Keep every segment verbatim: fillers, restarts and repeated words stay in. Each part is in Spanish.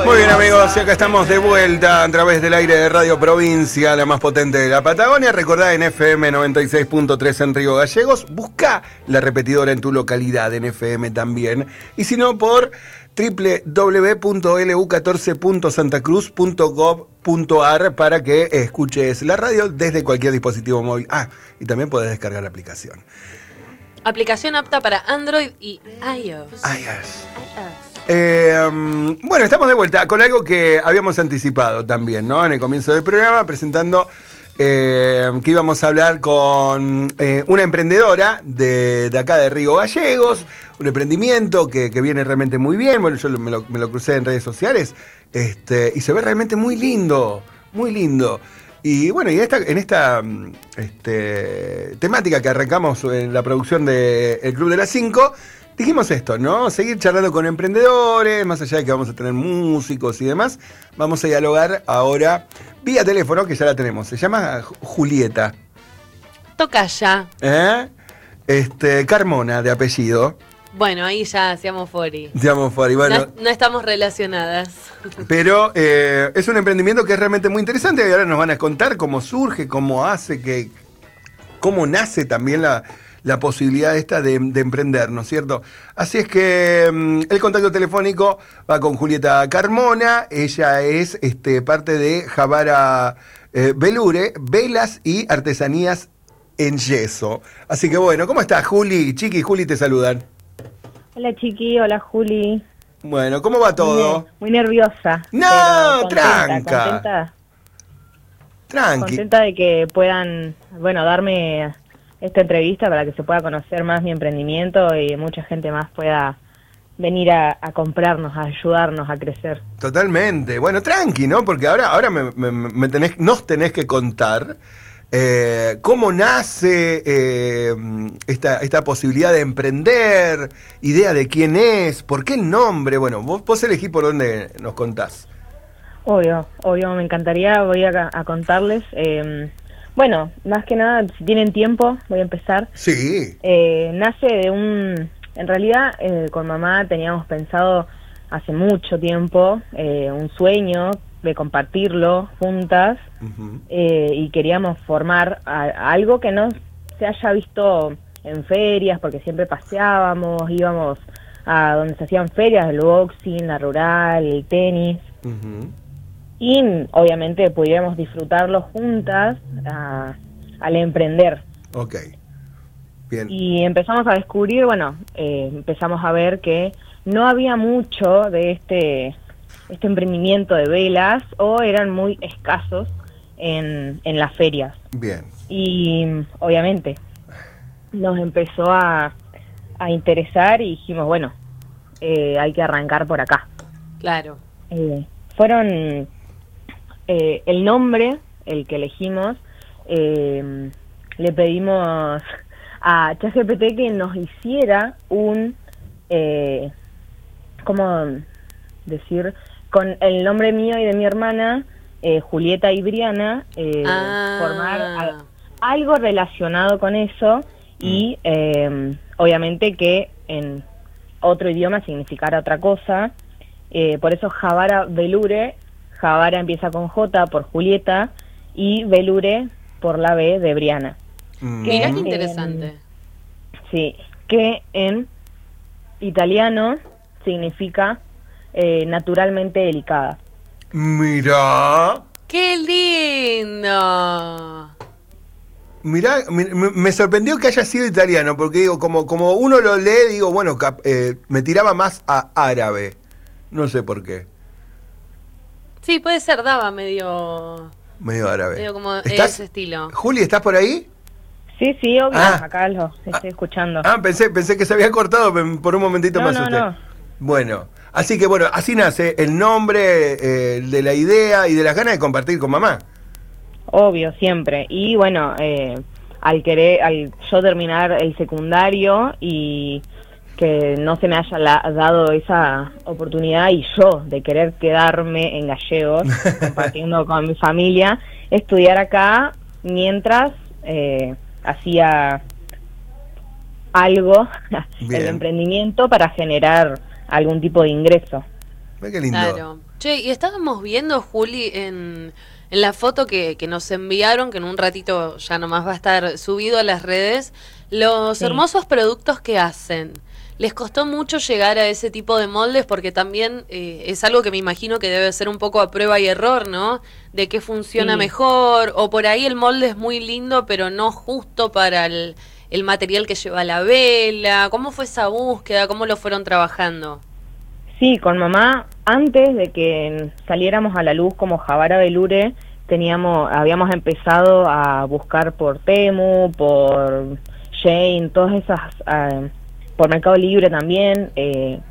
Muy bien, amigos, y acá estamos de vuelta a través del aire de Radio Provincia, la más potente de la Patagonia. Recordá en F M noventa y seis punto tres en Río Gallegos. Busca la repetidora en tu localidad, en F M también. Y si no, por doble u doble u doble u punto l u catorce punto santa cruz punto gov punto a r para que escuches la radio desde cualquier dispositivo móvil. Ah, y también podés descargar la aplicación. Aplicación apta para Android y iOS. iOS. Eh, um, bueno, estamos de vuelta con algo que habíamos anticipado también, ¿no? En el comienzo del programa, presentando eh, que íbamos a hablar con eh, una emprendedora de, de acá de Río Gallegos, un emprendimiento que, que viene realmente muy bien. Bueno, yo me lo, me lo crucé en redes sociales este, y se ve realmente muy lindo, muy lindo. Y bueno, y esta, en esta este, temática que arrancamos en la producción de El Club de las Cinco, dijimos esto, ¿no? Seguir charlando con emprendedores, más allá de que vamos a tener músicos y demás, vamos a dialogar ahora vía teléfono, que ya la tenemos. Se llama Julieta. Toca ya. ¿Eh? Este, Carmona, de apellido. Bueno, ahí ya hacíamos fori. Hacíamos fori, bueno. No, no estamos relacionadas. Pero eh, es un emprendimiento que es realmente muy interesante y ahora nos van a contar cómo surge, cómo hace, que, cómo nace también la... la posibilidad esta de, de emprender, ¿no es cierto? Así es que um, el contacto telefónico va con Julieta Carmona. Ella es este, parte de Javara eh, Velure, velas y artesanías en yeso. Así que bueno, ¿cómo estás, Juli? Chiqui y Juli te saludan. Hola, Chiqui. Hola, Juli. Bueno, ¿cómo va todo? Muy, muy nerviosa. No, contenta, tranca. Contenta, Tranqui. contenta de que puedan, bueno, darme esta entrevista para que se pueda conocer más mi emprendimiento y mucha gente más pueda venir a, a comprarnos, a ayudarnos a crecer. Totalmente. Bueno, tranqui, ¿no? Porque ahora, ahora me, me, me tenés, nos tenés que contar eh, cómo nace eh, esta, esta posibilidad de emprender, idea de quién es, por qué el nombre. Bueno, vos, vos elegís por dónde nos contás. Obvio, obvio, me encantaría, voy a, a contarles. Eh, Bueno, más que nada, si tienen tiempo, voy a empezar. Sí. Eh, nace de un... En realidad, eh, con mamá teníamos pensado hace mucho tiempo eh, un sueño de compartirlo juntas. Uh-huh. eh, y queríamos formar a, a algo que no se haya visto en ferias, porque siempre paseábamos, íbamos a donde se hacían ferias, el boxing, la rural, el tenis. Uh-huh. Y obviamente pudiéramos disfrutarlo juntas a, al emprender. Ok, bien. Y empezamos a descubrir, bueno, eh, empezamos a ver que no había mucho de este, este emprendimiento de velas o eran muy escasos en, en las ferias. Bien. Y obviamente nos empezó a, a interesar y dijimos, bueno, eh, hay que arrancar por acá. Claro. Eh, fueron... Eh, el nombre, el que elegimos, eh, le pedimos a ChatGPT que nos hiciera un, eh, ¿cómo decir? Con el nombre mío y de mi hermana, eh, Julieta y Briana, eh, ah. formar a, algo relacionado con eso y eh, obviamente que en otro idioma significara otra cosa. Eh, por eso Javara Velure. Javara empieza con J por Julieta y Velure por la B de Briana. Mm. Que Mirá qué interesante. En, sí, que en italiano significa eh, naturalmente delicada. Mirá. ¡Qué lindo! Mirá, me, me sorprendió que haya sido italiano, porque digo, como, como uno lo lee, digo, bueno, cap, eh, me tiraba más a árabe. No sé por qué. Sí, puede ser, daba medio... Medio árabe. Medio como ¿Estás, ese estilo. Juli, ¿estás por ahí? Sí, sí, obvio, ah, acá lo estoy escuchando. Ah, pensé, pensé que se había cortado, por un momentito no, más no, usted. No. Bueno, así que bueno, así nace el nombre eh, de la idea y de las ganas de compartir con mamá. Obvio, siempre. Y bueno, eh, al querer, al yo terminar el secundario y... que no se me haya la, dado esa oportunidad y yo de querer quedarme en Gallegos compartiendo con mi familia, estudiar acá mientras eh, hacía algo, Bien. el emprendimiento para generar algún tipo de ingreso. Ve qué lindo. Claro. Che, y estábamos viendo, Juli, en, en la foto que, que nos enviaron, que en un ratito ya nomás va a estar subido a las redes, los Sí. hermosos productos que hacen. ¿Les costó mucho llegar a ese tipo de moldes? Porque también eh, es algo que me imagino que debe ser un poco a prueba y error, ¿no? De qué funciona Sí. mejor, o por ahí el molde es muy lindo, pero no justo para el, el material que lleva la vela. ¿Cómo fue esa búsqueda? ¿Cómo lo fueron trabajando? Sí, con mamá, antes de que saliéramos a la luz como Javara Velure, teníamos, habíamos empezado a buscar por Temu, por Shein, todas esas, eh, por Mercado Libre también, eh,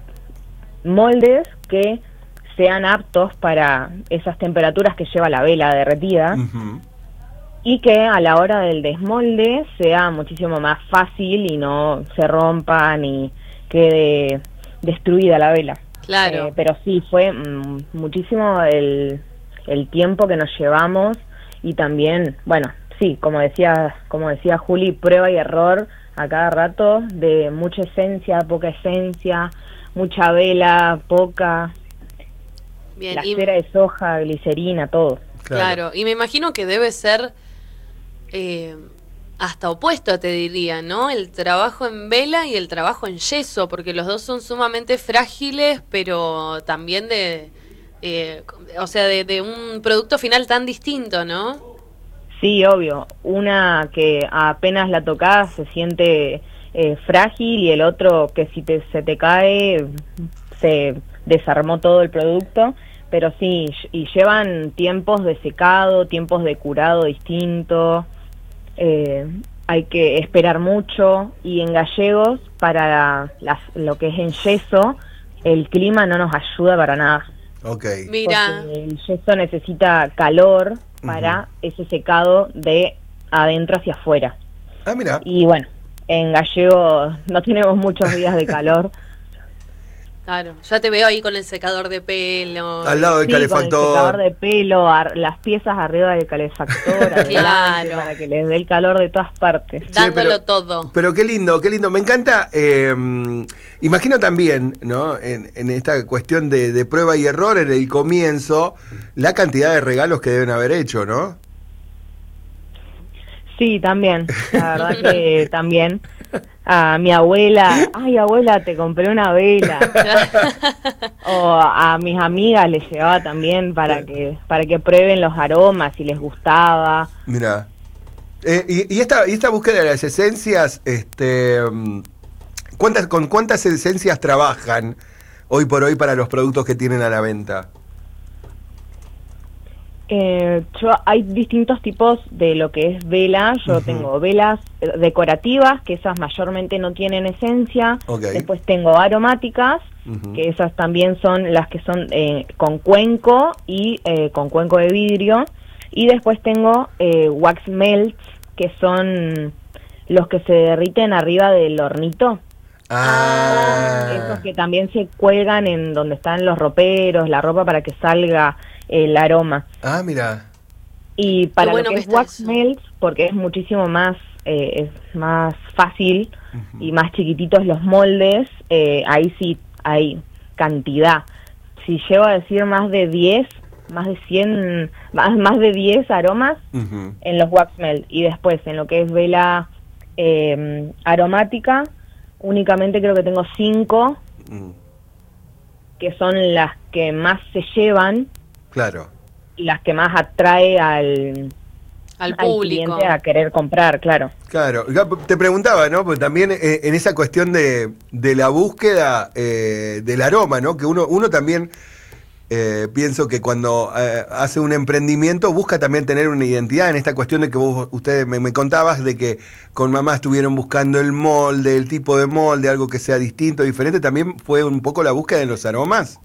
moldes que sean aptos para esas temperaturas que lleva la vela derretida. Uh-huh. Y que a la hora del desmolde sea muchísimo más fácil y no se rompa ni quede destruida la vela. Claro. Eh, pero sí, fue mm, muchísimo el, el tiempo que nos llevamos y también, bueno, sí, como decía, como decía Juli, prueba y error a cada rato de mucha esencia, poca esencia, mucha vela, poca, Bien, la y- cera de soja, glicerina, todo. Claro. y me imagino que debe ser eh, hasta opuesto, te diría, ¿no? El trabajo en vela y el trabajo en yeso, porque los dos son sumamente frágiles, pero también de, eh, o sea, de, de un producto final tan distinto, ¿no? Sí, obvio. Una que apenas la tocas se siente eh, frágil y el otro que si te, se te cae se desarmó todo el producto. Pero sí, y llevan tiempos de secado, tiempos de curado distintos. Eh, hay que esperar mucho y en gallegos para las, lo que es en yeso el clima no nos ayuda para nada. Ok. Mira, Porque el yeso necesita calor para ese secado de adentro hacia afuera. Ah, mira. Y bueno, en gallego no tenemos muchos días de calor. claro, ya te veo ahí con el secador de pelo. Al lado del Sí, con el secador calefactor. de pelo, ar- las piezas arriba del calefactor, adelante, Claro. para que les dé el calor de todas partes. Dándolo pero- todo. Pero qué lindo, qué lindo. Me encanta. eh, imagino también, ¿no? En, en esta cuestión de, de prueba y error en el comienzo, la cantidad de regalos que deben haber hecho, ¿no? Sí, también, la verdad que también. A mi abuela, ay abuela, te compré una vela. O a mis amigas les llevaba también para que para que prueben los aromas si les gustaba. Mira. Eh, y, y esta y esta búsqueda de las esencias, este, mm, ¿cuántas con cuántas esencias trabajan hoy por hoy para los productos que tienen a la venta? Eh, yo hay distintos tipos de lo que es vela. Yo Ujú. tengo velas eh, decorativas, que esas mayormente no tienen esencia. Ok. Después tengo aromáticas, Ujú. que esas también son las que son eh, con cuenco y eh, con cuenco de vidrio. Y después tengo eh, wax melts, que son los que se derriten arriba del hornito. Ah. Esos que también se cuelgan en donde están los roperos, la ropa para que salga el aroma. Ah, mira. Y para bueno lo que, que es está wax eso. melts, porque es muchísimo más eh, es más fácil y más chiquititos los moldes, eh, ahí sí hay cantidad. Si llego a decir más de diez, más de cien, más, más de diez aromas Ujú. en los wax melt. Y después en lo que es vela eh, aromática, únicamente creo que tengo cinco, Mm, que son las que más se llevan, claro. las que más atrae al, Al al público. cliente a querer comprar, claro. Claro, ya te preguntaba, ¿no? Porque también eh, en esa cuestión de, de la búsqueda eh, del aroma, ¿no? Que uno, uno también, eh, pienso que cuando eh, hace un emprendimiento busca también tener una identidad en esta cuestión de que vos, ustedes me, me contabas de que con mamá estuvieron buscando el molde, el tipo de molde, algo que sea distinto, diferente, también fue un poco la búsqueda de los aromas.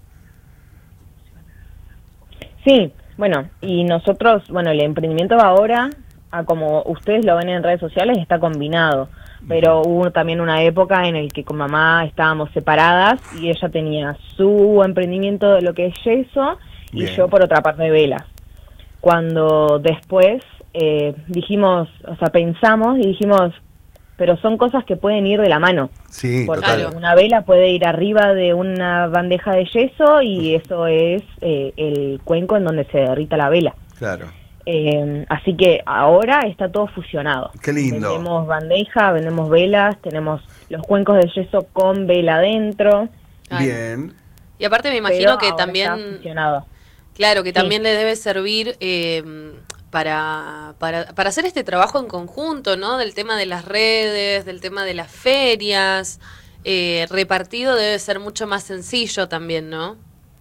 Sí, bueno, y nosotros, bueno, el emprendimiento ahora, a como ustedes lo ven en redes sociales, está combinado, pero hubo también una época en el que con mamá estábamos separadas y ella tenía su emprendimiento de lo que es yeso y Bien. yo por otra parte de velas. Cuando después eh, dijimos, o sea, pensamos y dijimos, pero son cosas que pueden ir de la mano. Sí, porque claro. Una vela puede ir arriba de una bandeja de yeso y eso es eh, el cuenco en donde se derrita la vela. Claro. Eh, así que ahora está todo fusionado. Qué lindo. Vendemos bandeja, vendemos velas, tenemos los cuencos de yeso con vela adentro. Ay. Bien. Y aparte me imagino pero que ahora también... está fusionado. Claro, que Sí. también le debe servir eh, para, para, para hacer este trabajo en conjunto, ¿no? Del tema de las redes, del tema de las ferias. Eh, repartido debe ser mucho más sencillo también, ¿no?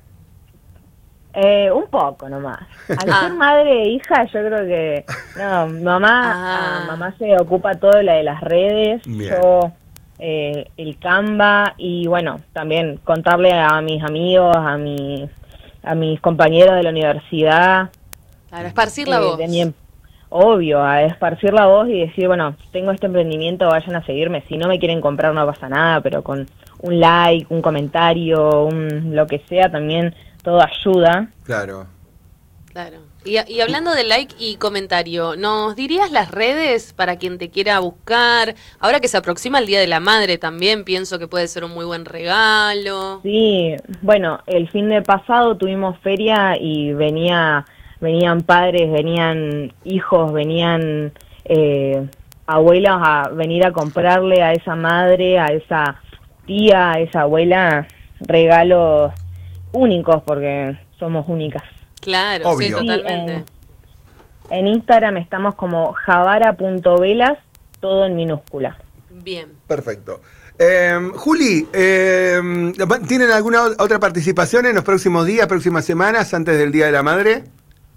Eh, un poco nomás. Al Ah. ser madre e hija, yo creo que... No, mamá, Ah. ah, mamá se ocupa todo de la de las redes, Bien. yo eh, el Canva y bueno, también contarle a mis amigos, a, mi, a mis compañeros de la universidad. Para esparcir la eh, voz. de mi em- obvio, a esparcir la voz y decir, bueno, tengo este emprendimiento, vayan a seguirme. Si no me quieren comprar no pasa nada, pero con un like, un comentario, un lo que sea, también todo ayuda. Claro. Claro. Y, y hablando de like y comentario, ¿nos dirías las redes para quien te quiera buscar? Ahora que se aproxima el Día de la Madre también, pienso que puede ser un muy buen regalo. Sí, bueno, el fin de pasado tuvimos feria y venía, venían padres, venían hijos, venían eh, abuelos a venir a comprarle a esa madre, a esa tía, a esa abuela, regalos únicos porque somos únicas. Claro, Obvio. sí, Sí, totalmente. en, en Instagram estamos como javara punto velas, todo en minúscula. Bien. Perfecto. Eh, Juli, eh, ¿tienen alguna otra participación en los próximos días, próximas semanas, antes del Día de la Madre?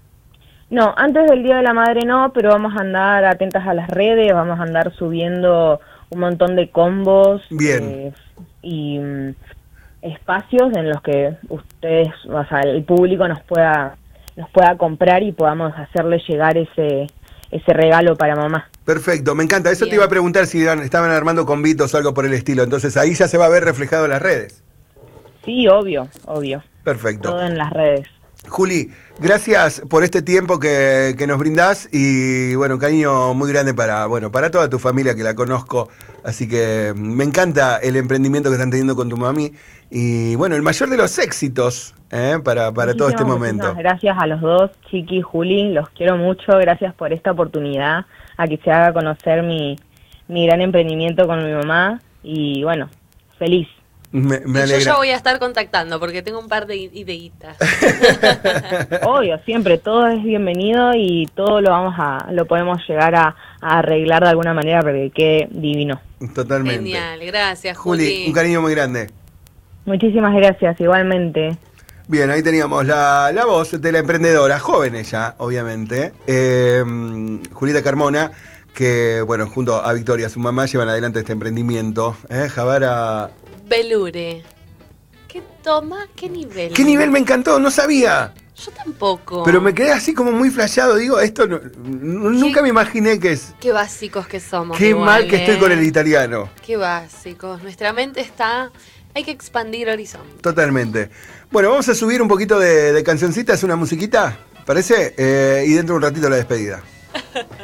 No, antes del Día de la Madre no, pero vamos a andar atentas a las redes, vamos a andar subiendo un montón de combos. Bien. eh, y mm, espacios en los que ustedes, o sea, el público nos pueda nos pueda comprar y podamos hacerle llegar ese ese regalo para mamá. Perfecto, me encanta. Eso Bien. te iba a preguntar si eran- estaban armando convitos o algo por el estilo. Entonces ahí ya se va a ver reflejado en las redes. Sí, obvio, obvio. Perfecto. Todo en las redes. Juli, gracias por este tiempo que, que nos brindás y bueno, un cariño muy grande para, bueno, para toda tu familia que la conozco, así que me encanta el emprendimiento que están teniendo con tu mami y bueno, el mayor de los éxitos ¿eh? para, para todo este Muchísimas, momento. muchísimas gracias a los dos, Chiqui y Juli, los quiero mucho, gracias por esta oportunidad, a que se haga conocer mi, mi gran emprendimiento con mi mamá y bueno, feliz. Me, me Y yo alegra. ya voy a estar contactando porque tengo un par de i- ideitas. Obvio, siempre, todo es bienvenido y todo lo vamos a, lo podemos llegar a, a arreglar de alguna manera para que quede divino. Totalmente. Genial, gracias, Juli, Juli. un cariño muy grande. Muchísimas gracias, igualmente. Bien, ahí teníamos la, la voz de la emprendedora, joven ella, obviamente, eh, Julieta Carmona, que, bueno, junto a Victoria, su mamá, llevan adelante este emprendimiento. ¿eh? Javara. Belure. ¿Qué toma? ¿Qué nivel? ¿Qué nivel me encantó? No sabía. Yo tampoco. Pero me quedé así como muy flasheado. Digo, esto no- n- nunca me imaginé que es. Qué básicos que somos. Qué igual, mal que ¿eh? estoy con el italiano. Qué básicos. Nuestra mente está... Hay que expandir horizontes. Totalmente. Bueno, vamos a subir un poquito de, de cancioncitas, una musiquita, ¿parece? Eh, y dentro de un ratito la despedida.